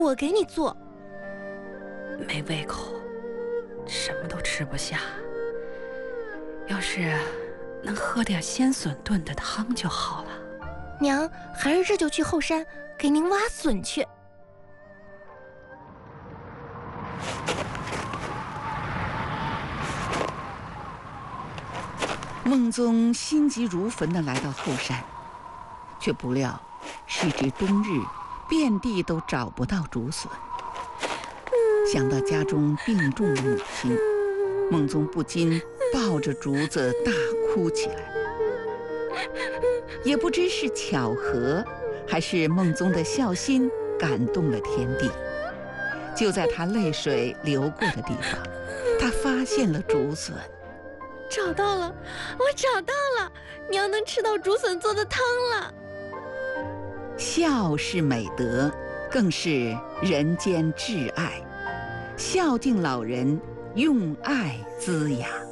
我给你做。 没胃口，什么都吃不下。要是能喝点鲜笋炖的汤就好了。 娘，还是这就去后山给您挖笋去。 孟宗心急如焚地来到后山，却不料时值冬日，遍地都找不到竹笋。想到家中病重的母亲，孟宗不禁抱着竹子大哭起来。也不知是巧合，还是孟宗的孝心感动了天地。就在他泪水流过的地方，他发现了竹笋。 找到了，我找到了，娘能吃到竹笋做的汤了。 孝是美德，更是人间至爱。孝敬老人，用爱滋养。